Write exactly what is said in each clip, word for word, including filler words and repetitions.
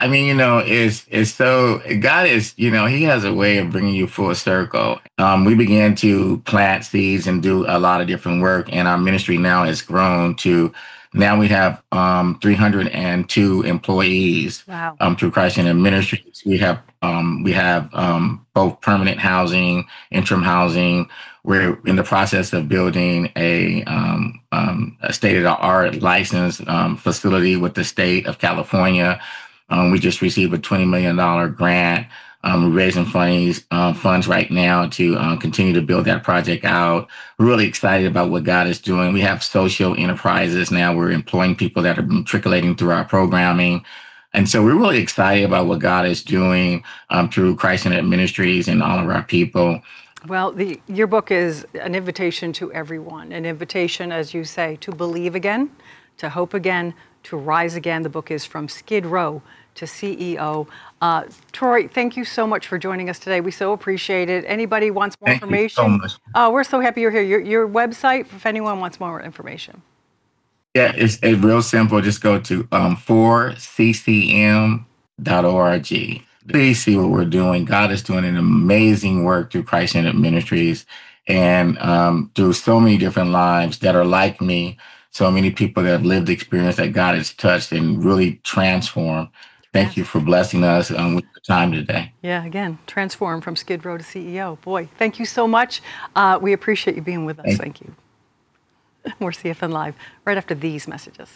I mean, you know, it's it's so God is, you know, He has a way of bringing you full circle. Um, we began to plant seeds and do a lot of different work, and our ministry now has grown to now we have um, three hundred two employees Wow. um, through Christ and Ministries. We have um, we have um, both permanent housing, interim housing. We're in the process of building a, um, um, a state-of-the-art licensed um, facility with the state of California. Um, we just received a twenty million dollars grant. Um, we're raising funds, uh, funds right now to uh, continue to build that project out. We're really excited about what God is doing. We have social enterprises now. We're employing people that are matriculating through our programming. And so we're really excited about what God is doing um, through Christ and Ministries and all of our people. Well, the, your book is an invitation to everyone, an invitation, as you say, to believe again, to hope again, to rise again. The book is From Skid Row to C E O. Uh, Troy, thank you so much for joining us today. We so appreciate it. Anybody wants more thank information? You so much. Uh, we're so happy you're here. Your, your website, if anyone wants more information. Yeah, it's, it's real simple. Just go to um, four c c m dot org. Please see what we're doing. God is doing an amazing work through Christ-centered Ministries and um, through so many different lives that are like me. So many people that have lived the experience that God has touched and really transformed. Thank you for blessing us um, with your time today. Yeah, again, transform from Skid Row to C E O. Boy, thank you so much. Uh, we appreciate you being with us. Thank, thank you. More C F N Live right after these messages.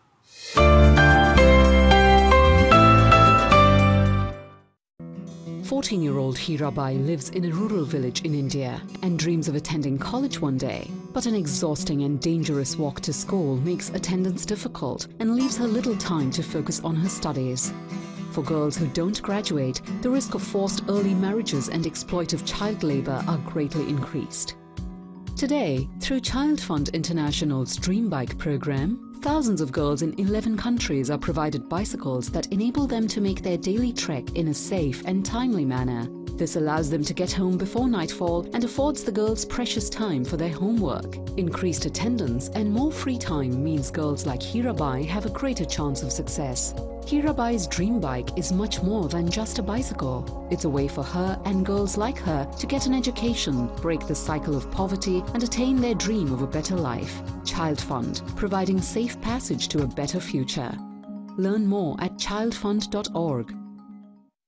fourteen-year-old Hirabai lives in a rural village in India and dreams of attending college one day. But an exhausting and dangerous walk to school makes attendance difficult and leaves her little time to focus on her studies. For girls who don't graduate, the risk of forced early marriages and exploitive child labor are greatly increased. Today, through Child Fund International's Dream Bike program, thousands of girls in eleven countries are provided bicycles that enable them to make their daily trek in a safe and timely manner. This allows them to get home before nightfall and affords the girls precious time for their homework. Increased attendance and more free time means girls like Hirabai have a greater chance of success. Hirabai's Dream Bike is much more than just a bicycle. It's a way for her and girls like her to get an education, break the cycle of poverty, and attain their dream of a better life. Child Fund, providing safe passage to a better future. Learn more at child fund dot org.